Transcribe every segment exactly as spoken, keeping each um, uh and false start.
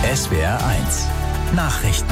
S W R eins Nachrichten.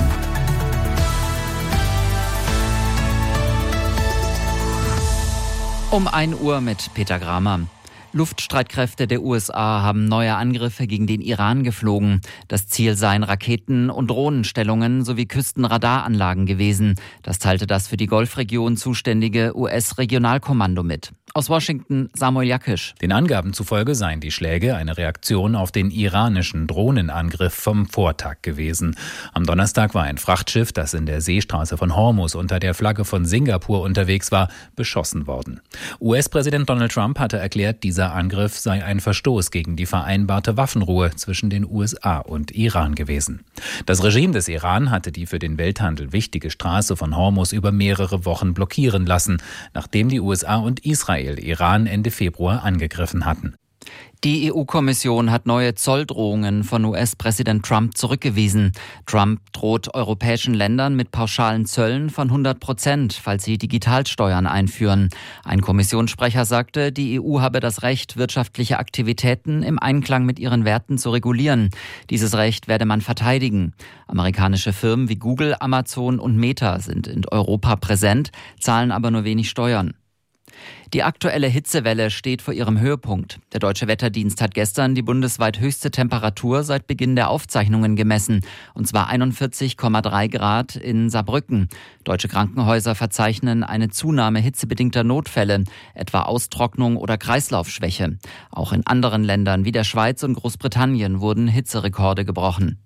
Um ein Uhr mit Peter Gramer. Luftstreitkräfte der U S A haben neue Angriffe gegen den Iran geflogen. Das Ziel seien Raketen- und Drohnenstellungen sowie Küstenradaranlagen gewesen. Das teilte das für die Golfregion zuständige U S-Regionalkommando mit. Aus Washington Samuel Jakisch. Den Angaben zufolge seien die Schläge eine Reaktion auf den iranischen Drohnenangriff vom Vortag gewesen. Am Donnerstag war ein Frachtschiff, das in der Seestraße von Hormuz unter der Flagge von Singapur unterwegs war, beschossen worden. U S-Präsident Donald Trump hatte erklärt, dieser Angriff sei ein Verstoß gegen die vereinbarte Waffenruhe zwischen den U S A und Iran gewesen. Das Regime des Iran hatte die für den Welthandel wichtige Straße von Hormuz über mehrere Wochen blockieren lassen, nachdem die U S A und Israel Iran Ende Februar angegriffen hatten. Die E U-Kommission hat neue Zolldrohungen von U S-Präsident Trump zurückgewiesen. Trump droht europäischen Ländern mit pauschalen Zöllen von hundert Prozent, falls sie Digitalsteuern einführen. Ein Kommissionssprecher sagte, die E U habe das Recht, wirtschaftliche Aktivitäten im Einklang mit ihren Werten zu regulieren. Dieses Recht werde man verteidigen. Amerikanische Firmen wie Google, Amazon und Meta sind in Europa präsent, zahlen aber nur wenig Steuern. Die aktuelle Hitzewelle steht vor ihrem Höhepunkt. Der Deutsche Wetterdienst hat gestern die bundesweit höchste Temperatur seit Beginn der Aufzeichnungen gemessen, und zwar einundvierzig Komma drei Grad in Saarbrücken. Deutsche Krankenhäuser verzeichnen eine Zunahme hitzebedingter Notfälle, etwa Austrocknung oder Kreislaufschwäche. Auch in anderen Ländern wie der Schweiz und Großbritannien wurden Hitzerekorde gebrochen.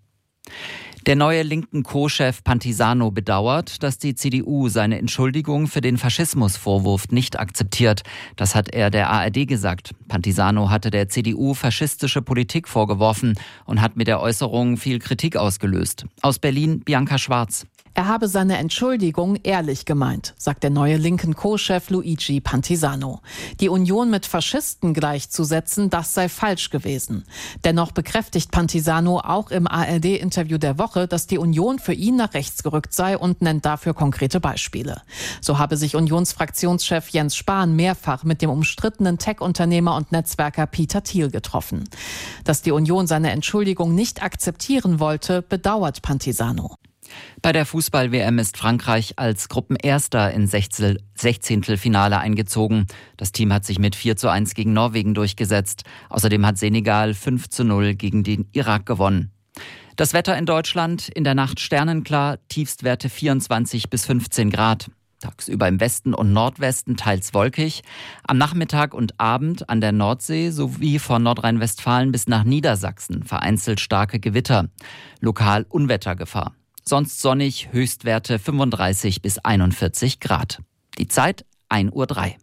Der neue linken Co-Chef Pantisano bedauert, dass die C D U seine Entschuldigung für den Faschismusvorwurf nicht akzeptiert. Das hat er der A R D gesagt. Pantisano hatte der C D U faschistische Politik vorgeworfen und hat mit der Äußerung viel Kritik ausgelöst. Aus Berlin Bianca Schwarz. Er habe seine Entschuldigung ehrlich gemeint, sagt der neue linken Co-Chef Luigi Pantisano. Die Union mit Faschisten gleichzusetzen, das sei falsch gewesen. Dennoch bekräftigt Pantisano auch im A R D-Interview der Woche, dass die Union für ihn nach rechts gerückt sei und nennt dafür konkrete Beispiele. So habe sich Unionsfraktionschef Jens Spahn mehrfach mit dem umstrittenen Tech-Unternehmer und Netzwerker Peter Thiel getroffen. Dass die Union seine Entschuldigung nicht akzeptieren wollte, bedauert Pantisano. Bei der Fußball-W M ist Frankreich als Gruppenerster ins Sechzehntelfinale eingezogen. Das Team hat sich mit vier zu eins gegen Norwegen durchgesetzt. Außerdem hat Senegal fünf zu null gegen den Irak gewonnen. Das Wetter in Deutschland: in der Nacht sternenklar, Tiefstwerte vierundzwanzig bis fünfzehn Grad. Tagsüber im Westen und Nordwesten teils wolkig. Am Nachmittag und Abend an der Nordsee sowie von Nordrhein-Westfalen bis nach Niedersachsen vereinzelt starke Gewitter. Lokal Unwettergefahr. Sonst sonnig, Höchstwerte fünfunddreißig bis einundvierzig Grad. Die Zeit ein Uhr drei.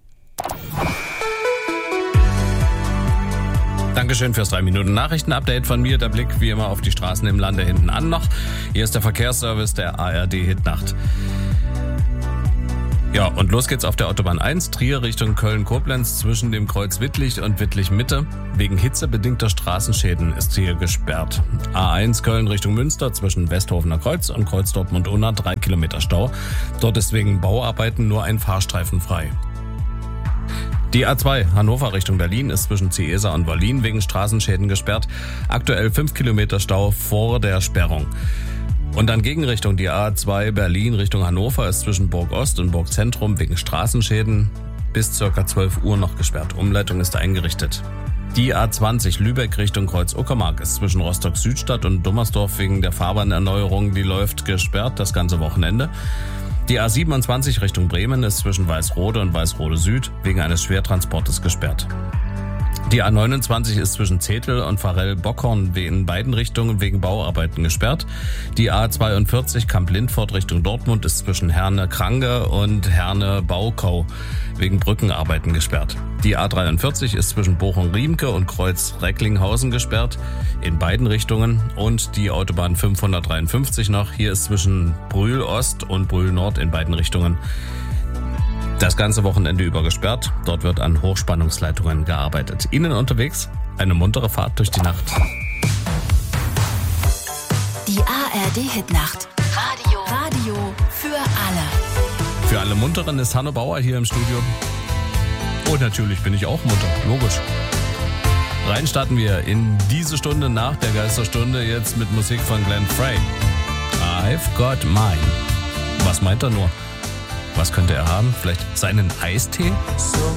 Dankeschön fürs drei Minuten Nachrichten-Update von mir. Der Blick wie immer auf die Straßen im Lande hinten an noch. Hier ist der Verkehrsservice der A R D Hitnacht. Ja, und los geht's auf der Autobahn eins, Trier Richtung Köln-Koblenz zwischen dem Kreuz Wittlich und Wittlich-Mitte. Wegen hitzebedingter Straßenschäden ist hier gesperrt. A eins Köln Richtung Münster zwischen Westhofener Kreuz und Kreuz Dortmund-Unna drei Kilometer Stau. Dort ist wegen Bauarbeiten nur ein Fahrstreifen frei. Die A zwei Hannover Richtung Berlin ist zwischen Ciesa und Berlin wegen Straßenschäden gesperrt. Aktuell fünf Kilometer Stau vor der Sperrung. Und dann Gegenrichtung, die A zwei Berlin Richtung Hannover ist zwischen Burg Ost und Burg Zentrum wegen Straßenschäden bis ca. zwölf Uhr noch gesperrt. Umleitung ist eingerichtet. Die A zwanzig Lübeck Richtung Kreuz Uckermark ist zwischen Rostock-Südstadt und Dummersdorf wegen der Fahrbahnerneuerung, die läuft, gesperrt das ganze Wochenende. Die A siebenundzwanzig Richtung Bremen ist zwischen Weißrode und Weißrode Süd wegen eines Schwertransportes gesperrt. Die A neunundzwanzig ist zwischen Zetel und Farell-Bockhorn in beiden Richtungen wegen Bauarbeiten gesperrt. Die A zweiundvierzig Kamp-Lindfort Richtung Dortmund ist zwischen Herne-Krange und Herne-Baukau wegen Brückenarbeiten gesperrt. Die A dreiundvierzig ist zwischen Bochum-Riemke und Kreuz-Recklinghausen gesperrt in beiden Richtungen. Und die Autobahn fünfhundertdreiundfünfzig noch. Hier ist zwischen Brühl-Ost und Brühl-Nord in beiden Richtungen das ganze Wochenende über gesperrt. Dort wird an Hochspannungsleitungen gearbeitet. Ihnen unterwegs eine muntere Fahrt durch die Nacht. Die A R D-Hitnacht. Radio. Radio für alle. Für alle Munteren ist Hanno Bauer hier im Studio. Und natürlich bin ich auch munter, logisch. Rein starten wir in diese Stunde nach der Geisterstunde jetzt mit Musik von Glenn Frey. I've got mine. Was meint er nur? Was könnte er haben? Vielleicht seinen Eistee? So